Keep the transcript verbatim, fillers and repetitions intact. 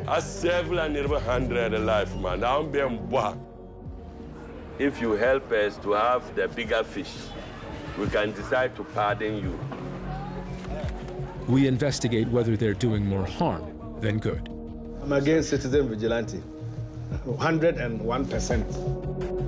I several and never hundred life, man. I'm being boy. If you help us to have the bigger fish, we can decide to pardon you. We investigate whether they're doing more harm than good. I'm against citizen vigilante, one hundred and one percent.